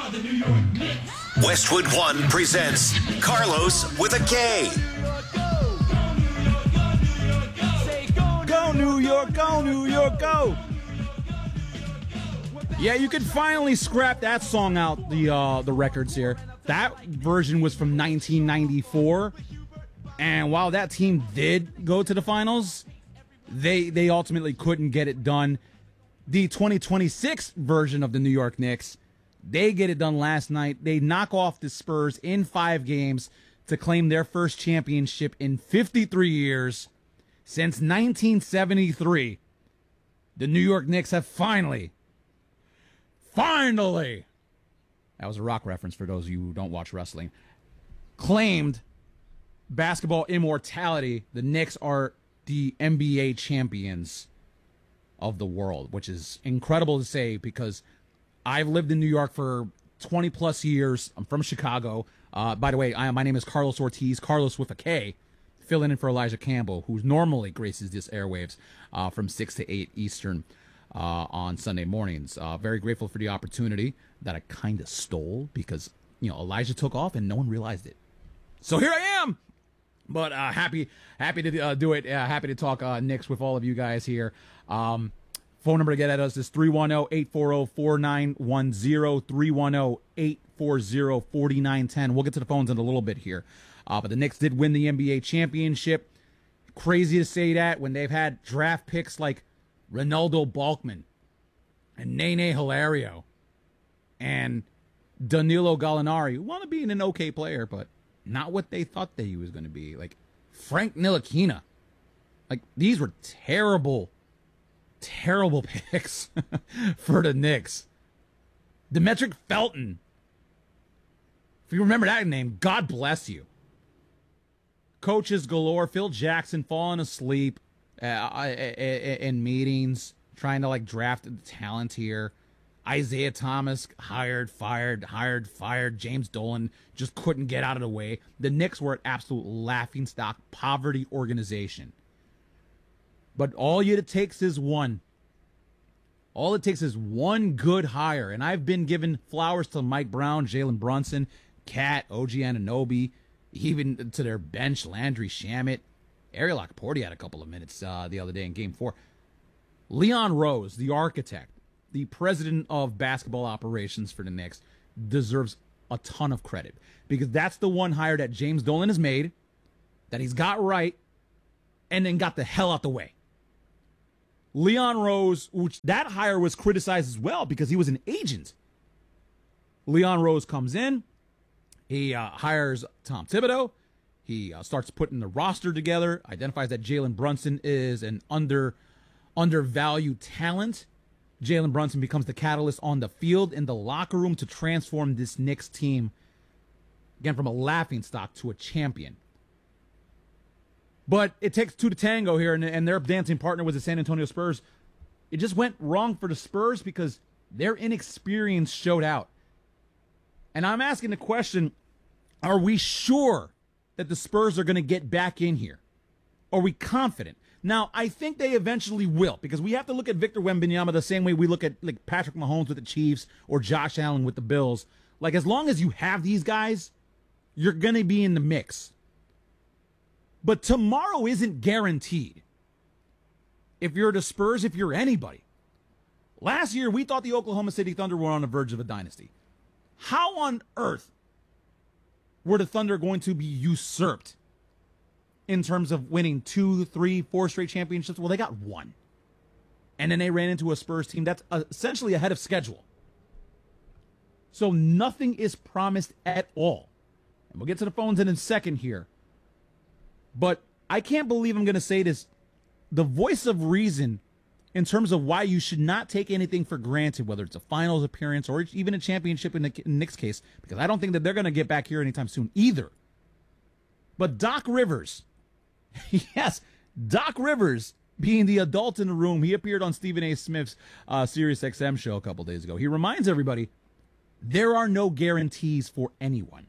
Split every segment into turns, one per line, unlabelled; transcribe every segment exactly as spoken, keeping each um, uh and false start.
Westwood One presents Carlos with a K.
Go New York, go New York, go! Yeah, you could finally scrap that song out the uh, the records here. That version was from nineteen ninety-four, and while that team did go to the finals, they they ultimately couldn't get it done. The twenty twenty-six version of the New York Knicks, they get it done last night. They knock off the Spurs in five games to claim their first championship in fifty-three years. Since nineteen seventy-three, the New York Knicks have finally, finally, that was a rock reference for those of you who don't watch wrestling, claimed basketball immortality. The Knicks are the N B A champions of the world, which is incredible to say because I've lived in New York for twenty plus years. I'm from Chicago. Uh, by the way, I, my name is Carlos Ortiz, Carlos with a K, filling in for Elijah Campbell, who normally graces this airwaves uh, from six to eight Eastern uh, on Sunday mornings. Uh, very grateful for the opportunity that I kind of stole because, you know, Elijah took off and no one realized it. So here I am. But uh, happy happy to uh, do it. Uh, happy to talk uh, Knicks with all of you guys here. Um, phone number to get at us is three one zero, eight four zero, four nine one zero, three one zero, eight four zero, four nine one zero. We'll get to the phones in a little bit here. Uh, but the Knicks did win the N B A championship. Crazy to say that when they've had draft picks like Ronaldo Balkman and Nene Hilario and Danilo Gallinari, who wound up being an okay player, but not what they thought that he was going to be. Like Frank Ntilikina. Like these were terrible, terrible picks for the Knicks. Demetric Felton. If you remember that name, God bless you. Coaches galore. Phil Jackson falling asleep uh, in meetings, trying to like draft the talent here. Isaiah Thomas hired, fired, hired, fired. James Dolan just couldn't get out of the way. The Knicks were an absolute laughingstock poverty organization. But all it takes is one. All it takes is one good hire. And I've been giving flowers to Mike Brown, Jalen Brunson, Cat, O G Anunoby, even to their bench, Landry Shamet. Ariel Okaporti had a couple of minutes uh, the other day in game four. Leon Rose, the architect, the president of basketball operations for the Knicks, deserves a ton of credit because that's the one hire that James Dolan has made, that he's got right, and then got the hell out the way. Leon Rose, which that hire was criticized as well because he was an agent. Leon Rose comes in, he uh, hires Tom Thibodeau, he uh, starts putting the roster together, identifies that Jalen Brunson is an under undervalued talent. Jalen Brunson becomes the catalyst on the field in the locker room to transform this Knicks team, again, from a laughingstock to a champion. But it takes two to tango here, and, and their dancing partner was the San Antonio Spurs. It just went wrong for the Spurs because their inexperience showed out. And I'm asking the question, are we sure that the Spurs are going to get back in here? Are we confident? Now, I think they eventually will, because we have to look at Victor Wembanyama the same way we look at like Patrick Mahomes with the Chiefs or Josh Allen with the Bills. Like, as long as you have these guys, you're going to be in the mix. But tomorrow isn't guaranteed. If you're the Spurs, if you're anybody. Last year, we thought the Oklahoma City Thunder were on the verge of a dynasty. How on earth were the Thunder going to be usurped in terms of winning two, three, four straight championships? Well, they got one. And then they ran into a Spurs team that's essentially ahead of schedule. So nothing is promised at all. And we'll get to the phones in a second here. But I can't believe I'm going to say this. The voice of reason in terms of why you should not take anything for granted, whether it's a finals appearance or even a championship in the Knicks case, because I don't think that they're going to get back here anytime soon either. But Doc Rivers, yes, Doc Rivers, being the adult in the room, he appeared on Stephen A. Smith's uh, Sirius X M show a couple days ago. He reminds everybody there are no guarantees for anyone.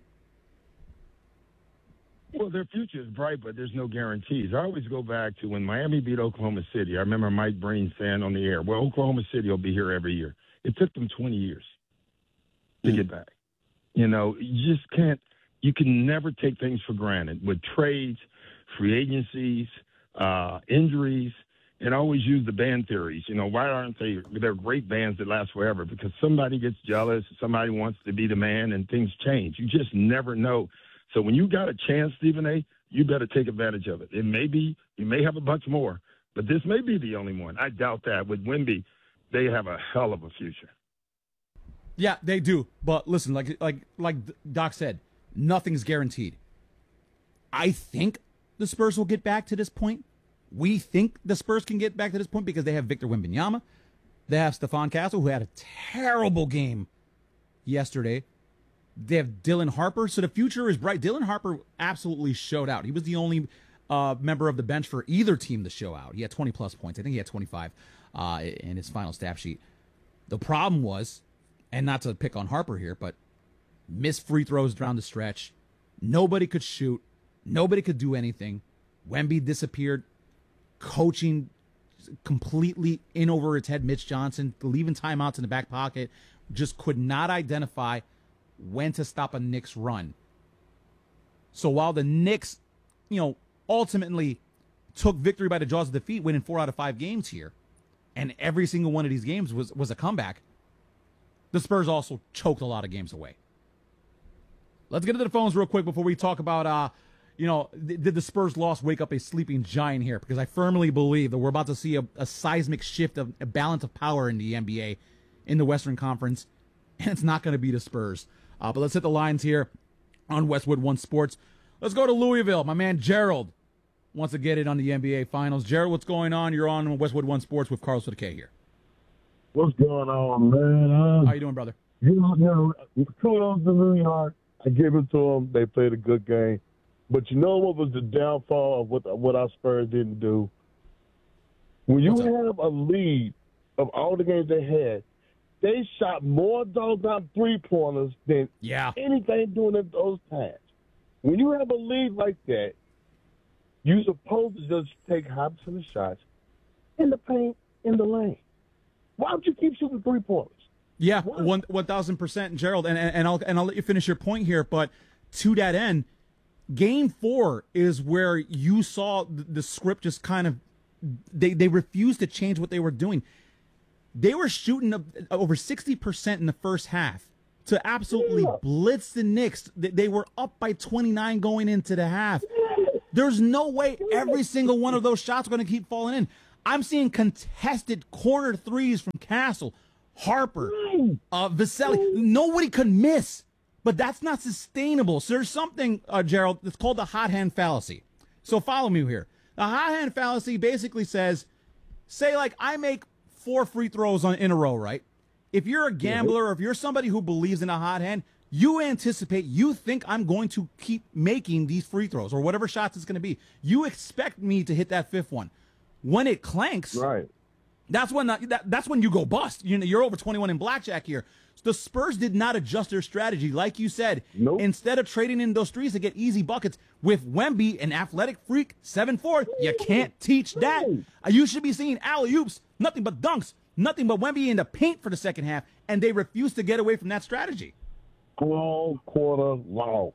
Well, their future is bright, but there's no guarantees. I always go back to when Miami beat Oklahoma City. I remember Mike Breen saying on the air, well, Oklahoma City will be here every year. It took them twenty years. to
Mm.
get back. You know, you just can't. You can never take things for granted with trades, free agencies, uh, injuries, and always use the band theories. You know, why aren't they? They're great bands that last forever because somebody gets jealous, somebody wants to be the man, and things change. You just never know. So when you got a chance, Stephen A., you better take advantage of it. It may be, you may have a bunch more, but this may be the only one. I doubt that. With Wemby, they have a hell of a future.
Yeah, they do. But listen, like like like Doc said, nothing's guaranteed. I think the Spurs will get back to this point. We think the Spurs can get back to this point because they have Victor Wembanyama. They have Stephon Castle, who had a terrible game yesterday. They have Dylan Harper. So the future is bright. Dylan Harper absolutely showed out. He was the only uh, member of the bench for either team to show out. He had twenty-plus points. I think he had twenty-five uh, in his final stat sheet. The problem was, and not to pick on Harper here, but missed free throws down the stretch. Nobody could shoot. Nobody could do anything. Wemby disappeared. Coaching completely in over its head. Mitch Johnson leaving timeouts in the back pocket. Just could not identify when to stop a Knicks run. So while the Knicks, you know, ultimately took victory by the jaws of defeat, winning four out of five games here, and every single one of these games was, was a comeback, the Spurs also choked a lot of games away. Let's get to the phones real quick before we talk about, uh, you know, th- did the Spurs loss wake up a sleeping giant here? Because I firmly believe that we're about to see a, a seismic shift of a balance of power in the N B A, in the Western Conference, and it's not going to be the Spurs. Uh, but let's hit the lines here on Westwood One Sports. Let's go to Louisville. My man Gerald wants to get it on the N B A Finals. Gerald, what's going on? You're on Westwood One Sports with Carlos with a K here.
What's going on, man? Uh,
How you doing, brother?
You know, you know, kudos to New York. I give it to them. They played a good game. But you know what was the downfall of what what our Spurs didn't do? When you have a lead of all the games they had, they shot more doggone three-pointers than
Yeah.
anything doing at those times. When you have a lead like that, you're supposed to just take high percentage shots in the paint, in the lane. Why don't you keep shooting three-pointers?
Yeah,
What?
one one thousand percent, Gerald, and, and and I'll and I'll let you finish your point here. But to that end, Game Four is where you saw the, the script just kind of they they refused to change what they were doing. They were shooting up over sixty percent in the first half to absolutely
Yeah.
blitz the Knicks. They, they were up by twenty-nine going into the half. There's no way every single one of those shots are going to keep falling in. I'm seeing contested corner threes from Castle, Harper, uh, Vaselli. Nobody could miss, but that's not sustainable. So there's something, uh, Gerald, that's called the hot hand fallacy. So follow me here. The hot hand fallacy basically says, say like I make four free throws on in a row, right? If you're a gambler or if you're somebody who believes in a hot hand, you anticipate, you think I'm going to keep making these free throws or whatever shots it's going to be. You expect me to hit that fifth one. When it clanks,
Right.
that's when that, that's when you go bust. You know, you're over twenty-one in blackjack here. The Spurs did not adjust their strategy, like you said.
Nope.
Instead of trading in those threes to get easy buckets with Wemby, an athletic freak, seven four, you can't teach that. Uh, You should be seeing alley oops, nothing but dunks, nothing but Wemby in the paint for the second half, and they refuse to get away from that strategy.
Long quarter long.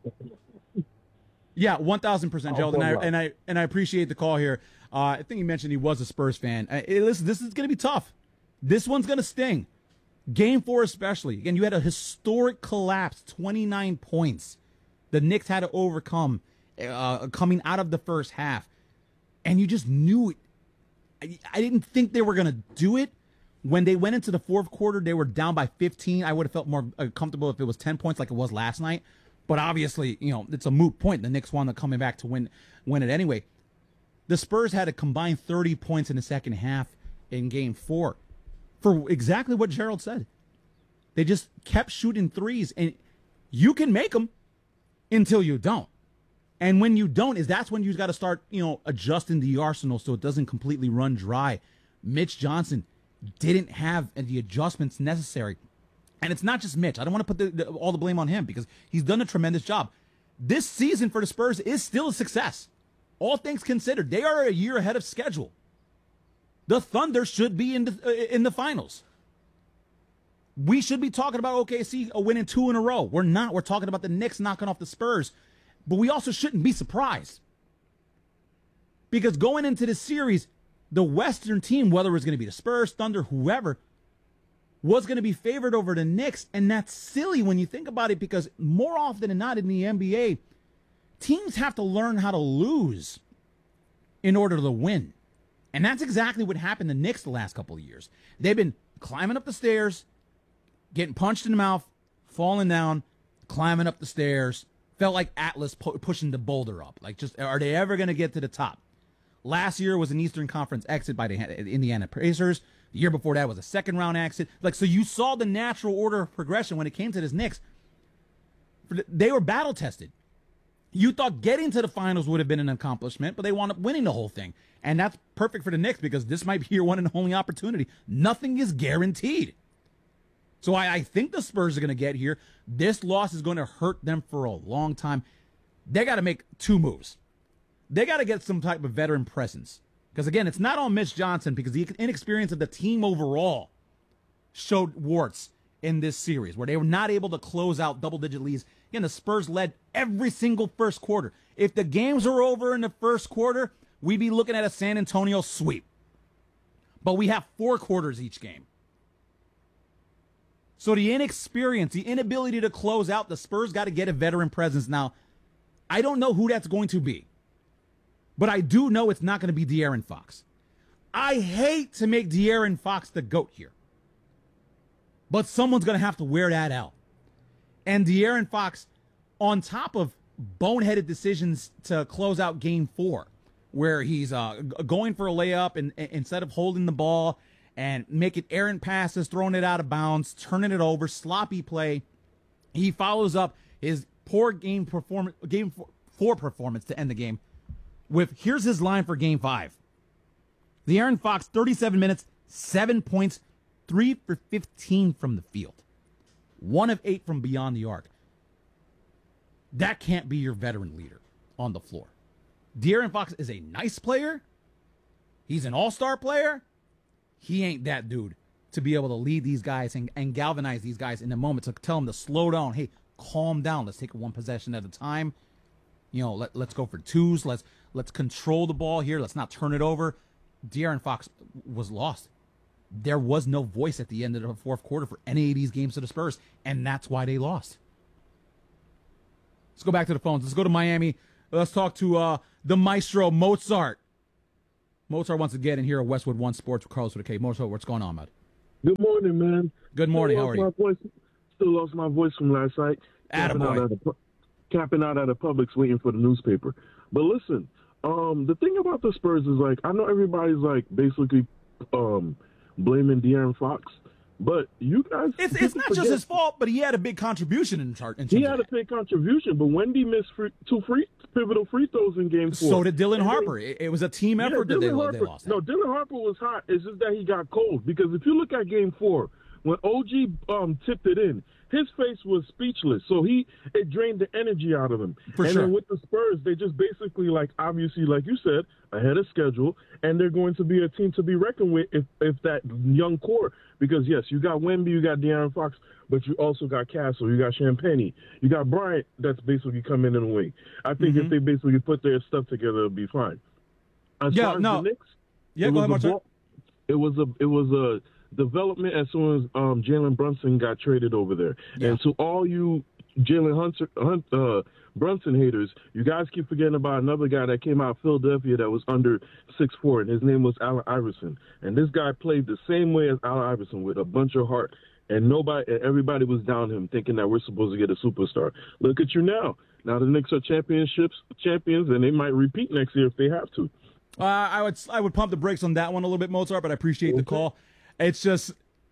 Yeah, one thousand percent, Gerald, and I
Oh,
and I and I appreciate the call here. Uh, I think he mentioned he was a Spurs fan. Uh, hey, listen, this is going to be tough. This one's going to sting. Game four especially. Again, you had a historic collapse, twenty-nine points. The Knicks had to overcome uh, coming out of the first half, and you just knew it. I, I didn't think they were going to do it. When they went into the fourth quarter, they were down by fifteen. I would have felt more uh, comfortable if it was ten points like it was last night. But obviously, you know, it's a moot point. The Knicks wound up coming back to win win it anyway. The Spurs had a combined thirty points in the second half in game four for exactly what Gerald said. They just kept shooting threes, and you can make them until you don't. And when you don't, is that's when you got to start, you know, adjusting the arsenal so it doesn't completely run dry. Mitch Johnson didn't have the adjustments necessary. And it's not just Mitch. I don't want to put the, the, all the blame on him because he's done a tremendous job. This season for the Spurs is still a success. All things considered, they are a year ahead of schedule. The Thunder should be in the, uh, in the finals. We should be talking about O K C winning two in a row. We're not. We're talking about the Knicks knocking off the Spurs. But we also shouldn't be surprised. Because going into this series, the Western team, whether it was going to be the Spurs, Thunder, whoever, was going to be favored over the Knicks. And that's silly when you think about it, because more often than not in the N B A, teams have to learn how to lose in order to win. And that's exactly what happened to the Knicks the last couple of years. They've been climbing up the stairs, getting punched in the mouth, falling down, climbing up the stairs. Felt like Atlas pu- pushing the boulder up. Like, just, are they ever going to get to the top? Last year was an Eastern Conference exit by the Indiana Pacers. The year before that was a second round exit. Like, so you saw the natural order of progression when it came to this Knicks. They were battle tested. You thought getting to the finals would have been an accomplishment, but they wound up winning the whole thing. And that's perfect for the Knicks, because this might be your one and only opportunity. Nothing is guaranteed. So I, I think the Spurs are going to get here. This loss is going to hurt them for a long time. They got to make two moves. They got to get some type of veteran presence. Because, again, it's not on Mitch Johnson, because the inexperience of the team overall showed warts in this series, where they were not able to close out double-digit leads. Again, the Spurs led every single first quarter. If the games were over in the first quarter, we'd be looking at a San Antonio sweep. But we have four quarters each game. So the inexperience, the inability to close out, the Spurs got to get a veteran presence. Now, I don't know who that's going to be, but I do know it's not going to be De'Aaron Fox. I hate to make De'Aaron Fox the GOAT here, but someone's going to have to wear that out. And De'Aaron Fox, on top of boneheaded decisions to close out game four, where he's uh, going for a layup and, and instead of holding the ball and making errant passes, throwing it out of bounds, turning it over, sloppy play, he follows up his poor game performance, game four performance to end the game with, here's his line for game five. De'Aaron Fox, thirty-seven minutes, seven points, three for fifteen from the field, one of eight from beyond the arc. That can't be your veteran leader on the floor. De'Aaron Fox is a nice player. He's an all-star player. He ain't that dude to be able to lead these guys and, and galvanize these guys in the moment, to tell them to slow down. Hey, calm down. Let's take it one possession at a time. You know, let, let's go for twos. Let's let's control the ball here. Let's not turn it over. De'Aaron Fox was lost. There was no voice at the end of the fourth quarter for any of these games to the Spurs, and that's why they lost. Let's go back to the phones. Let's go to Miami. Let's talk to uh, the maestro, Mozart. Mozart once again in here at Westwood One Sports with Carlos with a K. Mozart, what's going on, bud?
Good morning, man.
Good morning. How are you?
Voice, still lost my voice from last night. Capping out, at a, capping out at a Publix waiting for the newspaper. But listen, um, the thing about the Spurs is, like, I know everybody's, like, basically um, blaming De'Aaron Fox, but you guys...
It's, it's not forget, just his fault, but he had a big contribution in chart.
He had a big contribution, but Wendy missed free, two free, pivotal free throws in game four.
So did Dylan Harper. It, it was a team effort yeah, that they, Harper, they lost.
No, Dylan Harper was hot. It's just that he got cold. Because if you look at game four, when O G um, tipped it in, his face was speechless. So he it drained the energy out of him.
For
and
sure.
then with the Spurs, they just basically, like, obviously, like you said, ahead of schedule, and they're going to be a team to be reckoned with if, if that young core. Because, yes, you got Wemby, you got De'Aaron Fox, but you also got Castle, you got Champagnie, you got Bryant that's basically coming in the wing. I think mm-hmm. if they basically put their stuff together, it'll be fine. As
yeah,
far as
no.
the Knicks,
yeah,
it,
go
was
ahead,
a, it was a it was a development as soon as um, Jalen Brunson got traded over there. Yeah. And to all you Jalen Hunter, Hunt, uh, Brunson haters, you guys keep forgetting about another guy that came out of Philadelphia that was under six foot four, and his name was Allen Iverson. And this guy played the same way as Allen Iverson, with a bunch of heart. And nobody, and everybody was down him, thinking that we're supposed to get a superstar. Look at you now. Now the Knicks are championships champions, and they might repeat next year if they have to.
Uh, I would I would pump the brakes on that one a little bit, Mozart, but I appreciate okay. the call. It's just,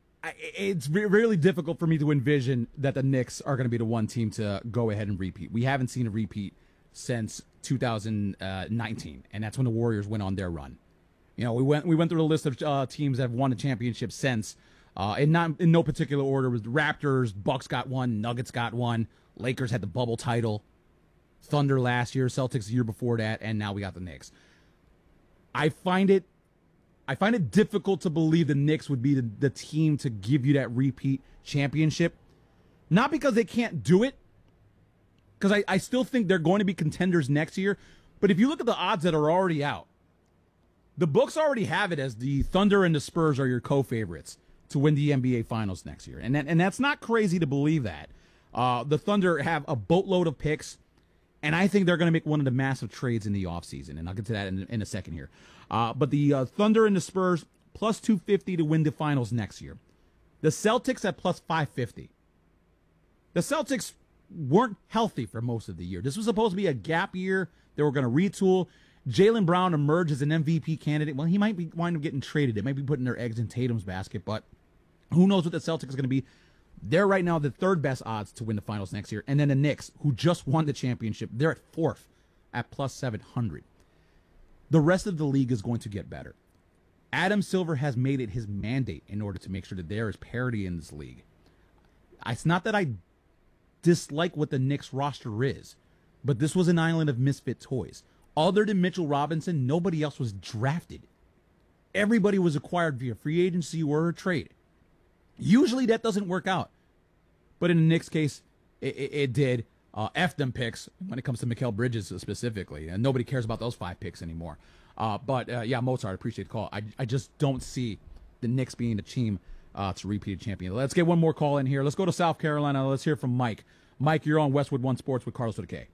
it's really difficult for me to envision that the Knicks are going to be the one team to go ahead and repeat. We haven't seen a repeat since two thousand nineteen, and that's when the Warriors went on their run. You know, we went we went through a list of uh, teams that have won a championship since. Uh, in not in no particular order. It was the Raptors, Bucks got one, Nuggets got one, Lakers had the bubble title, Thunder last year, Celtics the year before that, and now we got the Knicks. I find it I find it difficult to believe the Knicks would be the, the team to give you that repeat championship. Not because they can't do it, because I, I still think they're going to be contenders next year. But if you look at the odds that are already out, the books already have it as the Thunder and the Spurs are your co-favorites to win the N B A Finals next year. And that, and that's not crazy to believe that. Uh, the Thunder have a boatload of picks, and I think they're going to make one of the massive trades in the offseason. And I'll get to that in, in a second here. Uh, but the uh, Thunder and the Spurs, plus two fifty to win the Finals next year. The Celtics at plus five fifty. The Celtics weren't healthy for most of the year. This was supposed to be a gap year. They were going to retool. Jaylen Brown emerged as an M V P candidate. Well, he might be wind up getting traded. They might be putting their eggs in Tatum's basket, but who knows what the Celtics are going to be. They're right now the third best odds to win the Finals next year. And then the Knicks, who just won the championship, they're at fourth at plus seven hundred. The rest of the league is going to get better. Adam Silver has made it his mandate in order to make sure that there is parity in this league. It's not that I dislike what the Knicks roster is, but this was an island of misfit toys. Other than Mitchell Robinson, nobody else was drafted. Everybody was acquired via free agency or a trade. Usually that doesn't work out. But in the Knicks case, it, it, it did. Uh, F them picks when it comes to Mikal Bridges specifically. And nobody cares about those five picks anymore. Uh, but, uh, yeah, Mozart, I appreciate the call. I, I just don't see the Knicks being the team uh, to repeat a champion. Let's get one more call in here. Let's go to South Carolina. Let's hear from Mike. Mike, you're on Westwood One Sports with Carlos with a K.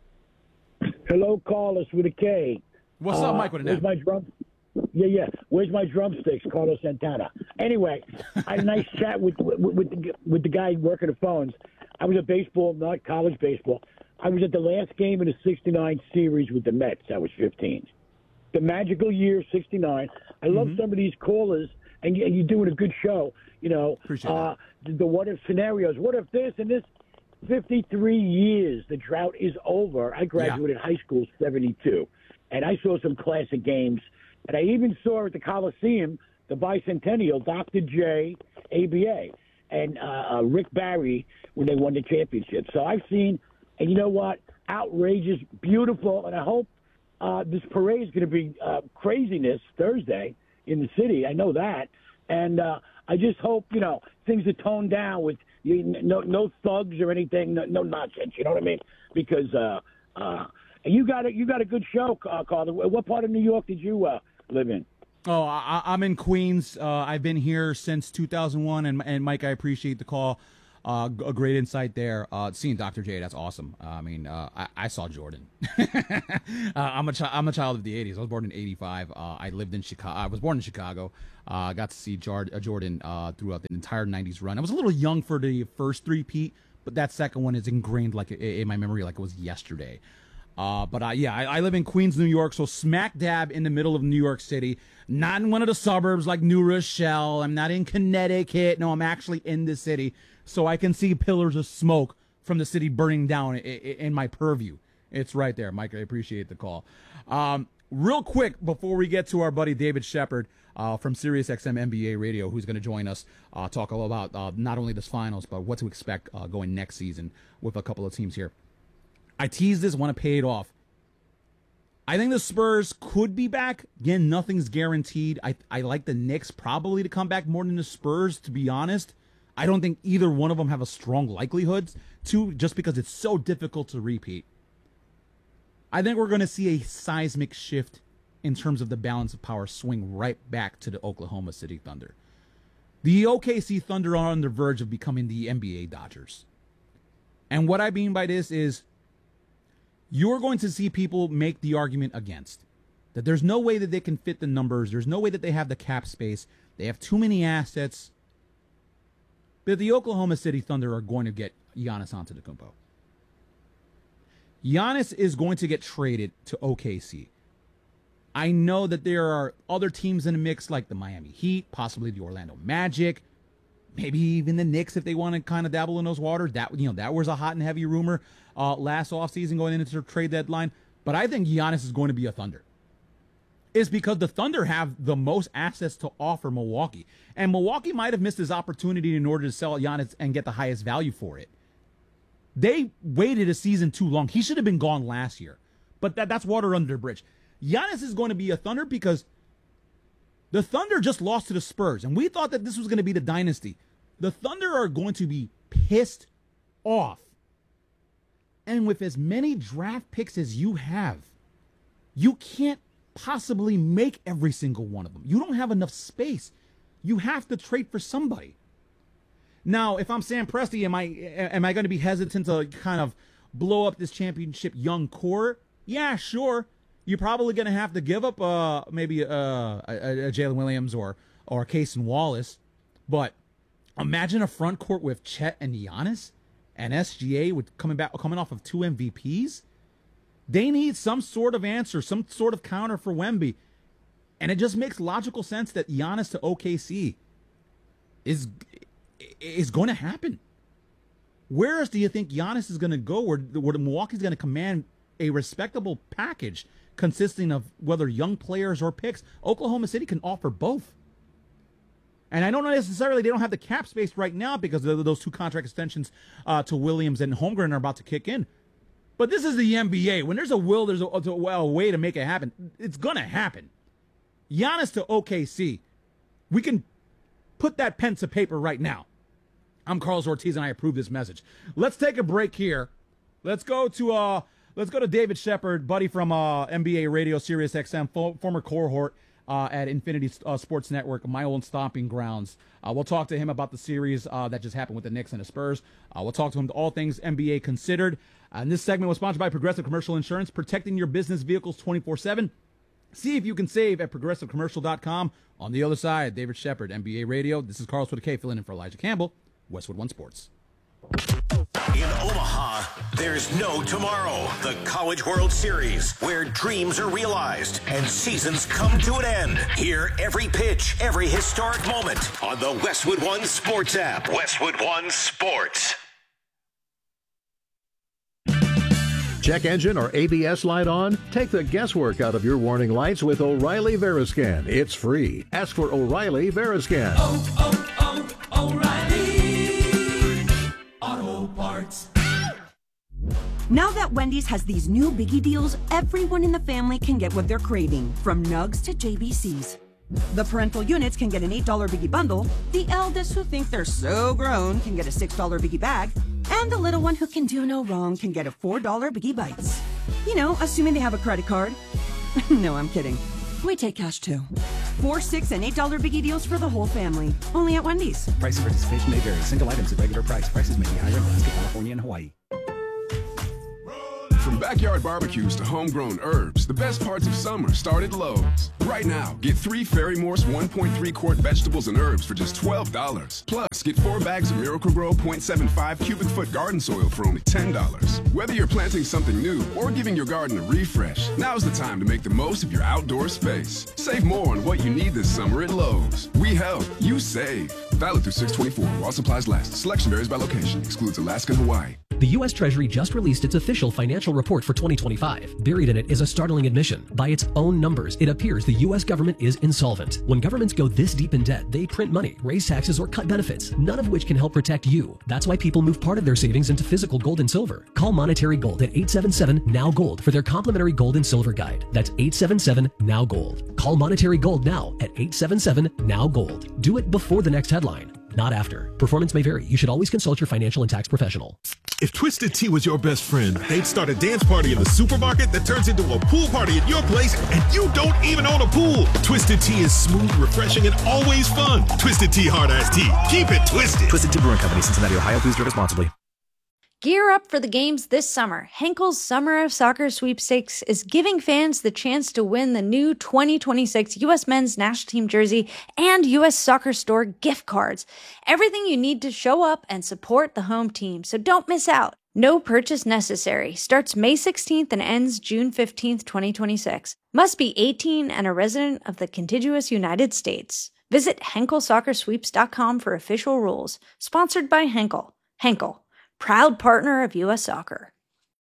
Hello, Carlos with a K.
What's
uh,
up, Mike with an
Where's
M?
my drum? Yeah, yeah. Where's my drumsticks, Carlos Santana? Anyway, I had a nice chat with with, with, the, with the guy working the phones. I was at baseball, not college baseball. I was at the last game of the sixty-nine series with the Mets. I was fifteen. The magical year sixty-nine. I love mm-hmm. some of these callers, and, you, and you're doing a good show. You know,
Appreciate
uh, the, the what if scenarios. What if this and this? fifty-three years, the drought is over. I graduated yeah. high school seventy-two, and I saw some classic games. And I even saw at the Coliseum, the bicentennial, Doctor J, A B A, and uh, uh, Rick Barry when they won the championship. So I've seen, and you know what? Outrageous, beautiful, and I hope uh, this parade is going to be uh, craziness Thursday in the city. I know that. And uh, I just hope, you know, things are toned down with you, no no thugs or anything, no, no nonsense. You know what I mean? Because uh, uh, you got a, you got a good show, uh, Carl. What part of New York did you uh, live in?
Oh, I, I'm in Queens. Uh, I've been here since two thousand one, and, and Mike, I appreciate the call. Uh, a great insight there. Uh, seeing Doctor J, that's awesome. Uh, I mean, uh, I, I saw Jordan. uh, I'm a chi- I'm a child of the eighties. I was born in eighty-five. Uh, I lived in Chicago. I was born in Chicago. I uh, got to see Jar- uh, Jordan uh, throughout the entire nineties run. I was a little young for the first three-peat, but that second one is ingrained like in my memory like it was yesterday. Uh, but uh, yeah, I, I live in Queens, New York, so smack dab in the middle of New York City. Not in one of the suburbs like New Rochelle. I'm not in Connecticut. No, I'm actually in the city, so I can see pillars of smoke from the city burning down in, in my purview. It's right there, Mike. I appreciate the call. Um, real quick, before we get to our buddy David Shepard uh, from SiriusXM N B A Radio, who's going to join us, uh, talk all about uh, not only this finals, but what to expect uh, going next season with a couple of teams here. I teased this, want to pay it off. I think the Spurs could be back. Again, nothing's guaranteed. I I like the Knicks probably to come back more than the Spurs, to be honest. I don't think either one of them have a strong likelihood to, just because it's so difficult to repeat. I think we're going to see a seismic shift in terms of the balance of power swing right back to the Oklahoma City Thunder. The O K C Thunder are on the verge of becoming the N B A Dodgers. And what I mean by this is, you're going to see people make the argument against that there's no way that they can fit the numbers. There's no way that they have the cap space. They have too many assets. But the Oklahoma City Thunder are going to get Giannis Antetokounmpo. Giannis is going to get traded to O K C. I know that there are other teams in the mix like the Miami Heat, possibly the Orlando Magic, maybe even the Knicks if they want to kind of dabble in those waters. That, you know, that was a hot and heavy rumor uh, last offseason going into the trade deadline. But I think Giannis is going to be a Thunder. It's because the Thunder have the most assets to offer Milwaukee. And Milwaukee might have missed his opportunity in order to sell Giannis and get the highest value for it. They waited a season too long. He should have been gone last year. But that, that's water under the bridge. Giannis is going to be a Thunder because The Thunder just lost to the Spurs, and we thought that this was going to be the dynasty. The Thunder are going to be pissed off. And with as many draft picks as you have, you can't possibly make every single one of them. You don't have enough space. You have to trade for somebody. Now, if I'm Sam Presti, am I am I going to be hesitant to kind of blow up this championship young core? Yeah, sure. You're probably going to have to give up uh, maybe uh, a, a Jalen Williams or or Cason Wallace. But imagine a front court with Chet and Giannis and S G A with coming back coming off of two M V Ps. They need some sort of answer, some sort of counter for Wemby. And it just makes logical sense that Giannis to O K C is is going to happen. Where else do you think Giannis is going to go where, where Milwaukee's going to command a respectable package consisting of whether young players or picks? Oklahoma City can offer both. And I don't know necessarily they don't have the cap space right now because of those two contract extensions uh, to Williams and Holmgren are about to kick in. But this is the N B A. When there's a will, there's a, a way to make it happen. It's going to happen. Giannis to O K C. We can put that pen to paper right now. I'm Carlos Ortiz, and I approve this message. Let's take a break here. Let's go to uh, let's go to David Shepard, buddy from uh, N B A Radio, Sirius X M, fo- former cohort uh, at Infinity uh, Sports Network, my own stomping grounds. Uh, we'll talk to him about the series uh, that just happened with the Knicks and the Spurs. Uh, we'll talk to him all things N B A considered. Uh, and this segment was sponsored by Progressive Commercial Insurance, protecting your business vehicles twenty-four seven. See if you can save at progressive commercial dot com. On the other side, David Shepard, N B A Radio. This is Carlos with a K, filling in for Elijah Campbell, Westwood One Sports.
In Omaha, there's no tomorrow. The College World Series, where dreams are realized and seasons come to an end. Hear every pitch, every historic moment on the Westwood One Sports app. Westwood One Sports.
Check engine or A B S light on? Take the guesswork out of your warning lights with O'Reilly Veriscan. It's free. Ask for O'Reilly Veriscan.
Oh, oh, oh, O'Reilly Auto Parts.
Now that Wendy's has these new biggie deals, everyone in the family can get what they're craving, from nugs to J B Cs. The parental units can get an eight dollar biggie bundle, the eldest who think they're so grown can get a six dollar biggie bag, and the little one who can do no wrong can get a four dollar Biggie Bites. You know, assuming they have a credit card. No, I'm kidding. We take cash too. Four, six, and eight dollar Biggie deals for the whole family. Only at Wendy's.
Price and participation may vary. Single items at regular price. Prices may be higher in Alaska, California, and Hawaii.
From backyard barbecues to homegrown herbs, the best parts of summer start at Lowe's. Right now, get three Ferry Morse one point three quart vegetables and herbs for just twelve dollars. Plus, get four bags of Miracle-Gro point seven five cubic foot garden soil for only ten dollars. Whether you're planting something new or giving your garden a refresh, now's the time to make the most of your outdoor space. Save more on what you need this summer at Lowe's. We help, you save. Valid through six twenty-four while supplies last. Selection varies by location. Excludes Alaska and Hawaii.
The U S Treasury just released its official financial report for twenty twenty-five. Buried in it is a startling admission. By its own numbers, it appears the U S government is insolvent. When governments go this deep in debt, they print money, raise taxes, or cut benefits, none of which can help protect you. That's why people move part of their savings into physical gold and silver. Call Monetary Gold at eight seven seven, N O W, GOLD for their complimentary gold and silver guide. That's eight seven seven, N O W, GOLD. Call Monetary Gold now at eight seven seven, N O W, GOLD. Do it before the next headline, not after. Performance may vary. You should always consult your financial and tax professional.
If Twisted Tea was your best friend, they'd start a dance party in the supermarket that turns into a pool party at your place, and you don't even own a pool. Twisted Tea is smooth, refreshing, and always fun. Twisted Tea Hard Iced Tea. Keep it twisted.
Twisted Tea Brewing Company, Cincinnati, Ohio. Please drink responsibly.
Gear up for the games this summer. Henkel's Summer of Soccer Sweepstakes is giving fans the chance to win the new twenty twenty-six U S Men's National Team jersey and U S Soccer Store gift cards. Everything you need to show up and support the home team, so don't miss out. No purchase necessary. Starts May sixteenth and ends June fifteenth, twenty twenty-six. Must be eighteen and a resident of the contiguous United States. Visit henkel soccer sweeps dot com for official rules. Sponsored by Henkel. Henkel, proud partner of U S Soccer.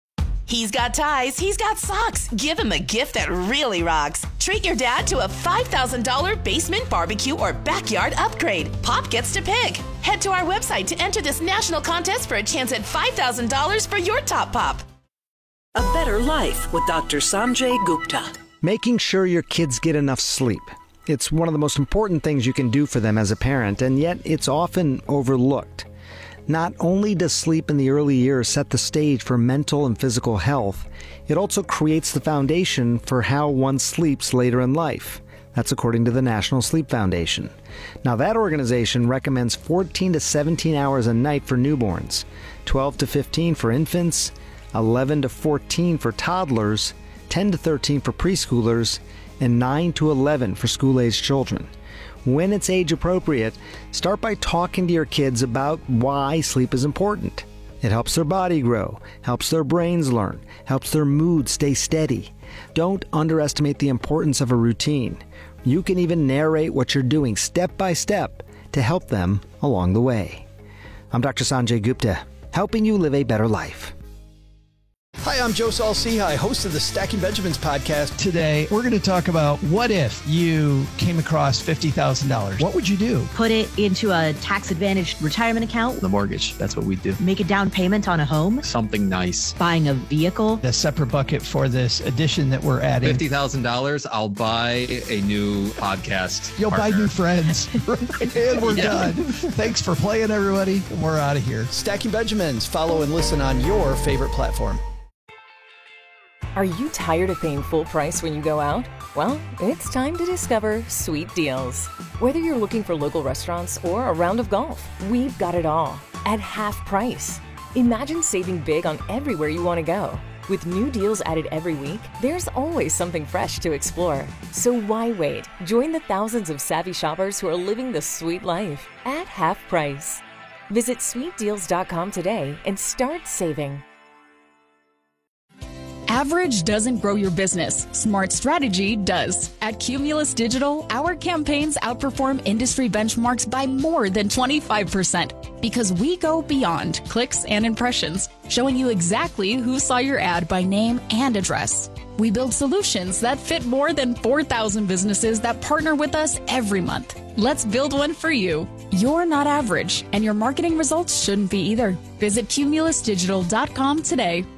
He's got ties, he's got socks. Give him a gift that really rocks. Treat your dad to a five thousand dollars basement barbecue or backyard upgrade. Pop gets to pick. Head to our website to enter this national contest for a chance at five thousand dollars for your top pop.
A better life with Doctor Sanjay Gupta.
Making sure your kids get enough sleep.
It's one of the most important things you can do for them as a parent, and yet it's often overlooked. Not only does sleep in the early years set the stage for mental and physical health, it also creates the foundation for how one sleeps later in life. That's according to the National Sleep Foundation. Now, that organization recommends fourteen to seventeen hours a night for newborns, twelve to fifteen for infants, eleven to fourteen for toddlers, ten to thirteen for preschoolers, and nine to eleven for school-aged children. When it's age appropriate, start by talking to your kids about why sleep is important. It helps their body grow, helps their brains learn, helps their mood stay steady. Don't underestimate the importance of a routine. You can even narrate what you're doing step by step to help them along the way. I'm Doctor Sanjay Gupta, helping you live a better life.
Hi, I'm Joe Saul-Sehy, host of the Stacking Benjamins podcast.
Today, we're going to talk about what if you came across fifty thousand dollars? What would you do?
Put it into a tax-advantaged retirement account.
The mortgage, that's what we do.
Make a down payment on a home.
Something nice.
Buying a vehicle.
A separate bucket for this addition that we're adding.
fifty thousand dollars, I'll buy a new podcast
You'll
partner.
buy new friends. And we're yeah. done. Thanks for playing, everybody. We're out of here.
Stacking Benjamins. Follow and listen on your favorite platform.
Are you tired of paying full price when you go out? Well, it's time to discover Sweet Deals. Whether you're looking for local restaurants or a round of golf, we've got it all at half price. Imagine saving big on everywhere you want to go. With new deals added every week, there's always something fresh to explore. So why wait? Join the thousands of savvy shoppers who are living the sweet life at half price. Visit sweet deals dot com today and start saving.
Average doesn't grow your business. Smart strategy does. At Cumulus Digital, our campaigns outperform industry benchmarks by more than twenty-five percent because we go beyond clicks and impressions, showing you exactly who saw your ad by name and address. We build solutions that fit more than four thousand businesses that partner with us every month. Let's build one for you. You're not average, and your marketing results shouldn't be either. Visit cumulus digital dot com today.